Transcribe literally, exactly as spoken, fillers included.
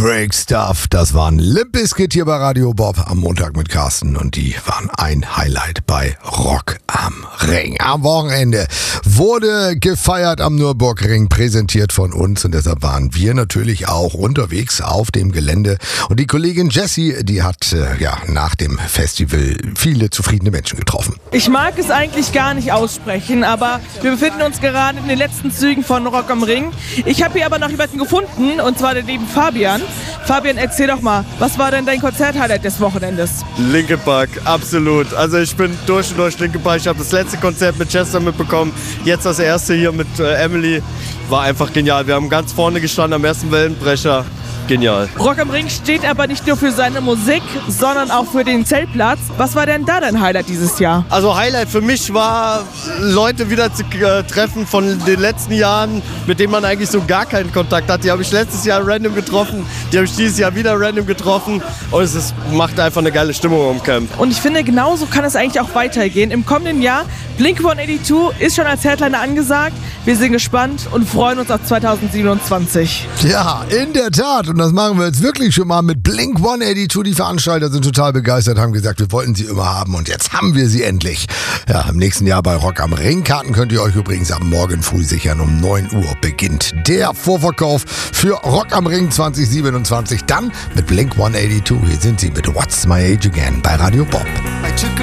Break Stuff. Das waren Limp Bizkit hier bei Radio Bob am Montag mit Carsten und die waren ein Highlight bei Rock am Ring. Am Wochenende wurde gefeiert am Nürburgring, präsentiert von uns und deshalb waren wir natürlich auch unterwegs auf dem Gelände und die Kollegin Jessie, die hat äh, ja nach dem Festival viele zufriedene Menschen getroffen. Ich mag es eigentlich gar nicht aussprechen, aber wir befinden uns gerade in den letzten Zügen von Rock am Ring. Ich habe hier aber noch jemanden gefunden und zwar den lieben Fabian. Fabian, erzähl doch mal, was war denn dein Konzert-Highlight des Wochenendes? Linkin Park, absolut. Also ich bin durch und durch Linkin Park. Ich habe das letzte Konzert mit Chester mitbekommen, jetzt das erste hier mit äh, Emily. War einfach genial. Wir haben ganz vorne gestanden am ersten Wellenbrecher. Genial. Rock am Ring steht aber nicht nur für seine Musik, sondern auch für den Zeltplatz. Was war denn da dein Highlight dieses Jahr? Also Highlight für mich war, Leute wieder zu äh, treffen von den letzten Jahren, mit denen man eigentlich so gar keinen Kontakt hat. Die habe ich letztes Jahr random getroffen, die habe ich dieses Jahr wieder random getroffen und es ist, macht einfach eine geile Stimmung im Camp. Und ich finde, genauso kann es eigentlich auch weitergehen. Im kommenden Jahr, Blink hundertzweiundachtzig ist schon als Headliner angesagt. Wir sind gespannt und freuen uns auf zweitausendsiebenundzwanzig. Ja, in der Tat. Und das machen wir jetzt wirklich schon mal mit Blink hundertzweiundachtzig. Die Veranstalter sind total begeistert, haben gesagt, wir wollten sie immer haben und jetzt haben wir sie endlich. Ja, im nächsten Jahr bei Rock am Ring. Karten könnt ihr euch übrigens am Morgen früh sichern. Um neun Uhr beginnt der Vorverkauf für Rock am Ring zwanzig siebenundzwanzig. Dann mit Blink hundertzweiundachtzig. Hier sind sie mit What's My Age Again bei Radio Bob.